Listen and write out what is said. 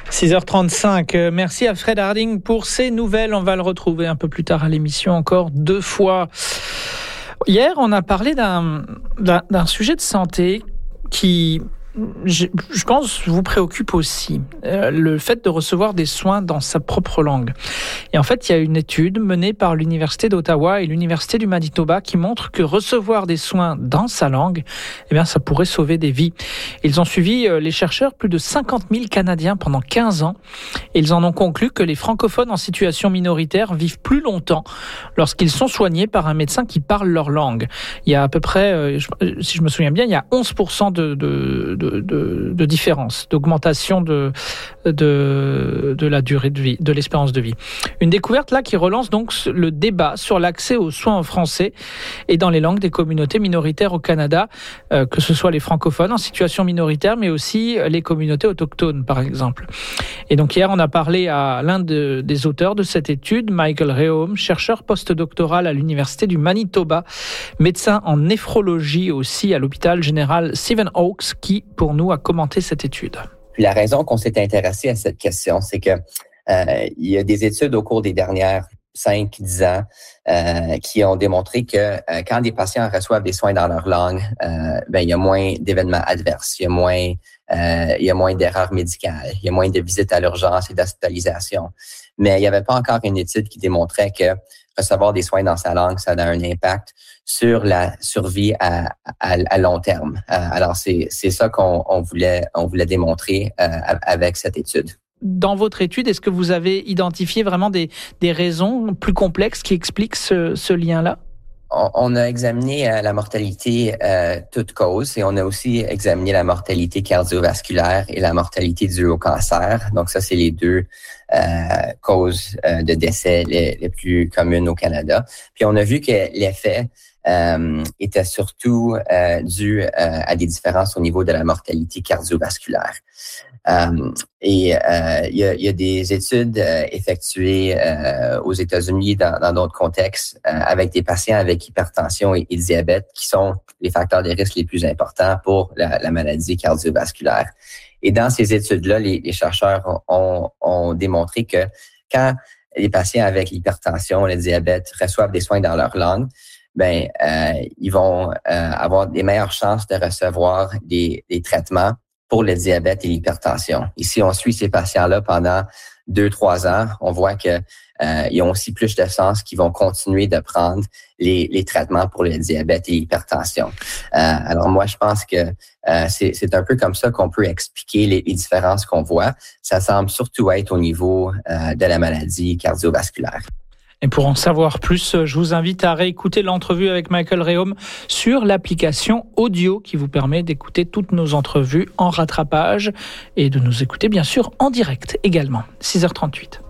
6h35, merci à Fred Harding pour ces nouvelles. On va le retrouver un peu plus tard à l'émission encore 2 fois. Hier, on a parlé d'un sujet de santé qui, je pense, vous préoccupe aussi. Le fait de recevoir des soins dans sa propre langue. Et en fait, il y a une étude menée par l'Université d'Ottawa et l'Université du Manitoba qui montre que recevoir des soins dans sa langue, eh bien, ça pourrait sauver des vies. Ils ont suivi, les chercheurs, plus de 50 000 Canadiens pendant 15 ans. Et ils en ont conclu que les francophones en situation minoritaire vivent plus longtemps lorsqu'ils sont soignés par un médecin qui parle leur langue. Il y a à peu près, si je me souviens bien, il y a 11% de différence, d'augmentation de la durée de vie, de l'espérance de vie. Une découverte là qui relance donc le débat sur l'accès aux soins en français et dans les langues des communautés minoritaires au Canada, que ce soit les francophones en situation minoritaire, mais aussi les communautés autochtones, par exemple. Et donc hier, on a parlé à l'un des auteurs de cette étude, Michael Reaume, chercheur postdoctoral à l'Université du Manitoba, médecin en néphrologie aussi à l'hôpital général Stephen Oakes, qui, pour nous, a commenté cette étude. Puis la raison qu'on s'est intéressé à cette question, c'est que il y a des études au cours des dernières 5-10 ans qui ont démontré que quand des patients reçoivent des soins dans leur langue, il y a moins d'événements adverses, il y a moins d'erreurs médicales, il y a moins de visites à l'urgence et d'hospitalisation. Mais il n'y avait pas encore une étude qui démontrait que recevoir des soins dans sa langue, ça a un impact sur la survie à long terme. Alors c'est ça qu'on voulait démontrer avec cette étude. Dans votre étude, est-ce que vous avez identifié vraiment des raisons plus complexes qui expliquent ce lien-là? On a examiné la mortalité toute cause et on a aussi examiné la mortalité cardiovasculaire et la mortalité due au cancer. Donc ça, c'est les deux causes de décès les plus communes au Canada. Puis on a vu que l'effet était surtout dû à des différences au niveau de la mortalité cardiovasculaire. Il y a des études effectuées aux États-Unis dans d'autres contextes avec des patients avec hypertension et diabète qui sont les facteurs de risque les plus importants pour la maladie cardiovasculaire. Et dans ces études-là, les chercheurs ont démontré que quand les patients avec l'hypertension et le diabète reçoivent des soins dans leur langue, ils vont avoir des meilleures chances de recevoir des traitements pour le diabète et l'hypertension. Et si on suit ces patients-là pendant 2-3 ans, on voit que ils ont aussi plus de chances qu'ils vont continuer de prendre les traitements pour le diabète et l'hypertension. Alors moi, je pense que c'est un peu comme ça qu'on peut expliquer les différences qu'on voit. Ça semble surtout être au niveau de la maladie cardiovasculaire. Et pour en savoir plus, je vous invite à réécouter l'entrevue avec Michael Reaume sur l'application audio qui vous permet d'écouter toutes nos entrevues en rattrapage et de nous écouter bien sûr en direct également. 6h38.